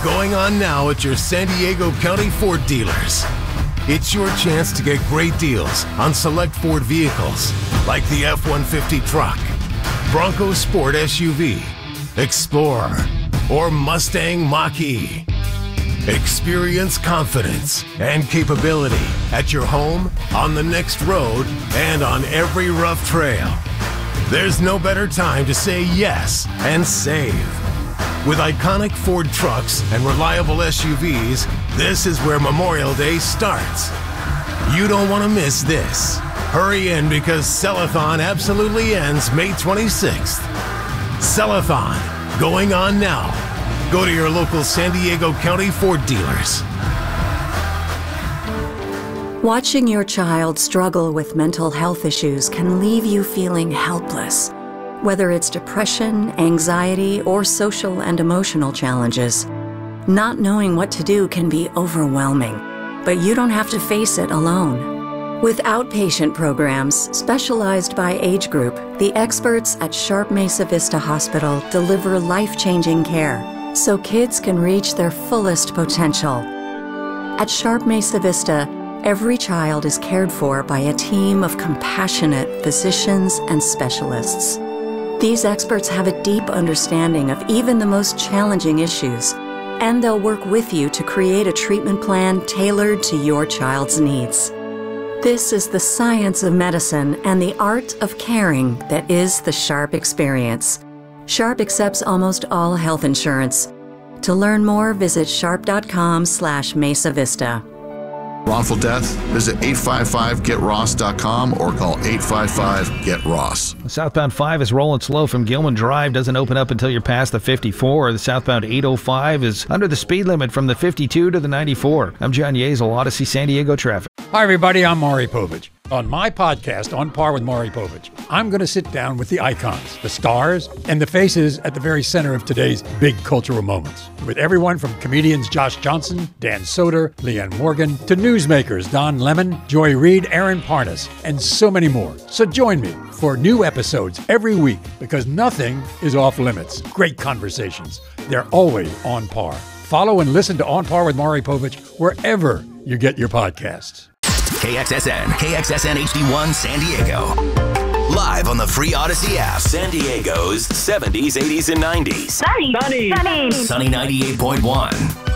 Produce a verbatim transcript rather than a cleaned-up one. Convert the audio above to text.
going on now at your San Diego County Ford dealers. It's your chance to get great deals on select Ford vehicles like the F one fifty truck, Bronco Sport S U V, Explorer, or Mustang Mach-E. Experience confidence and capability at your home, on the next road, and on every rough trail. There's no better time to say yes and save. With iconic Ford trucks and reliable S U Vs, this is where Memorial Day starts. You don't want to miss this. Hurry in because Sell-a-thon absolutely ends May twenty-sixth. Sell-a-thon, going on now. Go to your local San Diego County Ford dealers. Watching your child struggle with mental health issues can leave you feeling helpless. Whether it's depression, anxiety, or social and emotional challenges, not knowing what to do can be overwhelming, but you don't have to face it alone. With outpatient programs specialized by age group, the experts at Sharp Mesa Vista Hospital deliver life-changing care so kids can reach their fullest potential. At Sharp Mesa Vista, every child is cared for by a team of compassionate physicians and specialists. These experts have a deep understanding of even the most challenging issues, and they'll work with you to create a treatment plan tailored to your child's needs. This is the science of medicine and the art of caring that is the Sharp experience. Sharp accepts almost all health insurance. To learn more, visit sharp.com slash Mesa Vista. Wrongful death? Visit eight five five get ross dot com or call eight five five get ross. The southbound five is rolling slow from Gilman Drive. Doesn't open up until you're past the fifty-four. The southbound eight oh five is under the speed limit from the fifty-two to the ninety-four. I'm John Yeazel, Odyssey San Diego Traffic. Hi, everybody. I'm Maury Povich. On my podcast, On Par with Maury Povich, I'm going to sit down with the icons, the stars, and the faces at the very center of today's big cultural moments. With everyone from comedians Josh Johnson, Dan Soder, Leanne Morgan, to newsmakers Don Lemon, Joy Reid, Aaron Parnas, and so many more. So join me for new episodes every week because nothing is off limits. Great conversations. They're always on par. Follow and listen to On Par with Maury Povich wherever you get your podcasts. K X S N, K X S N H D one San Diego. Live on the free Odyssey app. San Diego's seventies, eighties, and nineties. Sunny. Sunny. Sunny ninety-eight point one.